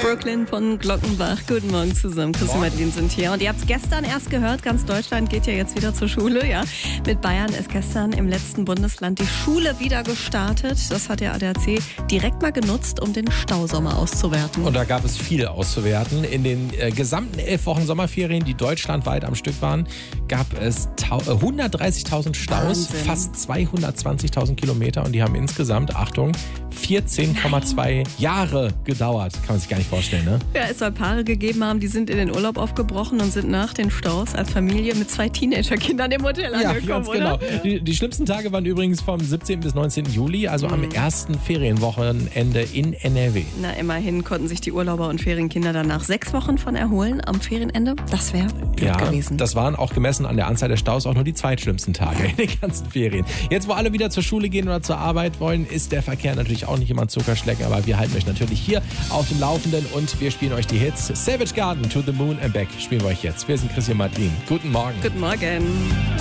Brooklyn von Glockenbach. Guten Morgen zusammen. Chris und Madeline sind hier. Und ihr habt es gestern erst gehört, ganz Deutschland geht ja jetzt wieder zur Schule. Ja. Mit Bayern ist gestern im letzten Bundesland die Schule wieder gestartet. Das hat der ADAC direkt mal genutzt, um den Stausommer auszuwerten. Und da gab es viel auszuwerten. In den gesamten 11 Wochen Sommerferien, die deutschlandweit am Stück waren, gab es 130.000 Staus, Wahnsinn. fast 220.000 Kilometer. Und die haben insgesamt, Achtung, 14,2 Jahre gedauert. Kann man sich gar nicht vorstellen, ne? Ja, es soll Paare gegeben haben, die sind in den Urlaub aufgebrochen und sind nach den Staus als Familie mit 2 Teenagerkindern im Hotel angekommen, ganz oder? genau. Die schlimmsten Tage waren übrigens vom 17. bis 19. Juli, also am ersten Ferienwochenende in NRW. Na, immerhin konnten sich die Urlauber und Ferienkinder dann nach 6 Wochen von erholen am Ferienende. Das wäre Glück gewesen. Das waren auch gemessen an der Anzahl der Staus auch nur die zweitschlimmsten Tage in den ganzen Ferien. Jetzt, wo alle wieder zur Schule gehen oder zur Arbeit wollen, ist der Verkehr natürlich auch nicht immer Zuckerschlecken, aber wir halten euch natürlich hier auf dem Laufenden und wir spielen euch die Hits. Savage Garden, To the Moon and Back spielen wir euch jetzt. Wir sind Chris und Madeline. Guten Morgen. Guten Morgen.